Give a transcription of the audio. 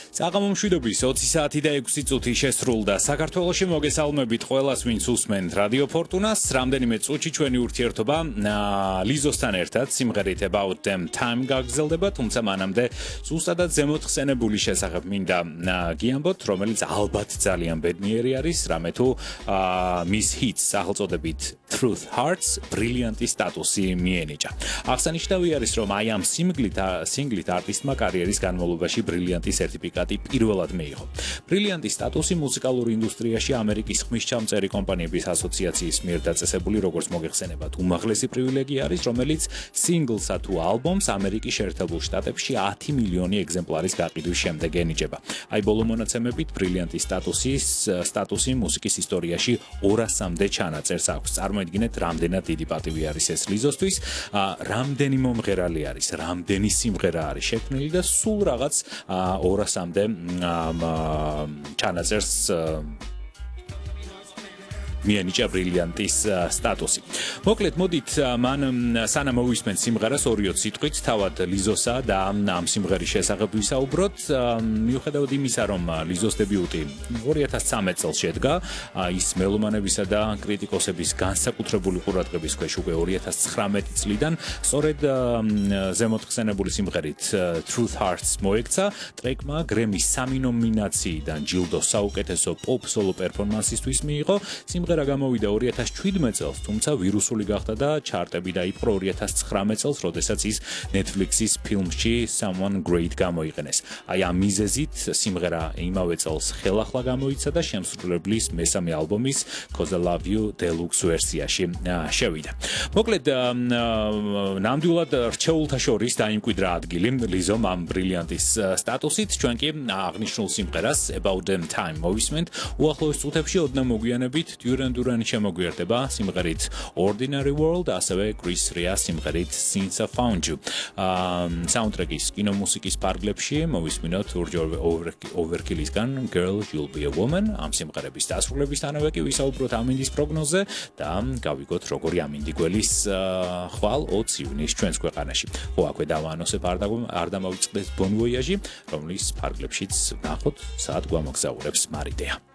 საღამომშვიდობის 20 საათი და 6 წუთი შესრულდა. საქართველოში მოგესალმებით ყველას, ვინც უსმენთ რადიო ფორტუნას. რამდენიმე წუთში ჩვენი ურთიერთობა ლიზოსთან ერთად სიმღერით About Them Time გაგრძელდება, თუმცა მანამდე ზუსტადად ზემოთ ხსენებული შესახებ მინდა გიამბოთ, რომელიც ალბათ ძალიან ბედნიერი არის, რამე თუ მის ჰიტს სახელწოდებით Truth Hearts ბრილიანტი სტატუსი მიენიჭა. აღსანიშნავი არის, რომ აი ამ სინგლით არტისტმა კარიერის განმავლობაში ბრილიანტი სერტიფიკატი პირველად მიიღო. ბრილიანტი სტატუსი მუსიკალურ ინდუსტრიაში ამერიკის ხმისჩამწერი კომპანიების ასოციაციის მიერ დაწესებული, როგორც მოგეხსენებათ, უმაღლესი პრივილეგია არის, რომელიც სინგლსა თუ ალბომს ამერიკის შეერთებულ შტატებში 10 მილიონი ეგზემპლარის გაყიდვის შემდეგ ენიჭება. აი ბოლო მონაცემებით ბრილიანტი სტატუსი მუსიკის ისტორიაში 200-მდე ჩანაწერს აქვს. წარმოიდგინეთ, რამდენად დიდი პატივი არის ეს ლიზოსთვის, რამდენი მომღერალი არის, რამდენი სიმღერა არის შექმნილი და სულ რაღაც 200-მდე ჩანაწერს მიენიჭა ბრილიანტის სტატუსი. მოკლედ, მოდით მან სანამ მოვისმენთ სიმღერას 2-4 სიტყვით თავად ლიზოსა და ამ სიმღერის შესახებ ვისაუბროთ. მიუხედავად იმისა, რომ ლიზოს დებიუტი 2013 წელს შედგა, ის მელომანებისა და კრიტიკოსების განსაკუთრებული ყურადღების ქვეშ უკვე 2019 წლიდან, სწორედ ზემოთ ხსენებული სიმღერით Truth Hearts მოექცა. ტრეკმა გრემის 3 ნომინაციიდან ჯილდო საუკეთესო პოპ სოლო პერფორმანსისთვის მიიღო. სიმღერა გამოვიდა 2017 წელს, თუმცა ვირუსული გახდა და ჩარტები დაიპყრო 2019 წელს, როდესაც ის Netflix-ის ფილმში Someone Great გამოიყენეს. აი ამ მიზეზით სიმღერა იმავე წელს ხელახლა გამოიცა და შემსრულებლის მესამე ალბომის Cause I Love You Deluxe ვერსიაში შევიდა. მოკლედ, ნამდვილად რჩეულთა შორის დაიმკვიდრა ადგილი ლიზომ ამ ბრილიანტის სტატუსით. ჩვენ კი აღნიშნულ სიმღერას About Them Time მოვისმენთ. უახლოეს წუთებში ოდნავ მოგვიანებით Duran შემოგვიერთდება სიმღერით Ordinary World, ასევე Chris Rea სიმღერით Since I Found You. საუნდტრეკის კინომუსიკის ფარგლებში მოვისმინოთ Overkill-ისგან Girl You'll Be a Woman. ამ სიმღერების დასრულებისთანავე კი ვისაუბროთ ამინდის პროგნოზზე და გავიგოთ, როგორი ამინდი გველის ხვალ 20 ივნისს ჩვენს ქვეყანაში. ხო, აქვე დავაანონსებ, არ დამავიწყდეთ Bon Voyage, რომლის ფარგლებშიც ნახოთ, საათ გვამოგზაურებს მარიდეა.